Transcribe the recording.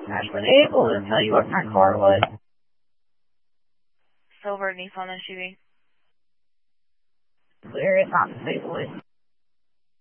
Gosh, were they able to tell you what kind of car it was? Silver Nissan SUV. Clear, it's not disabled.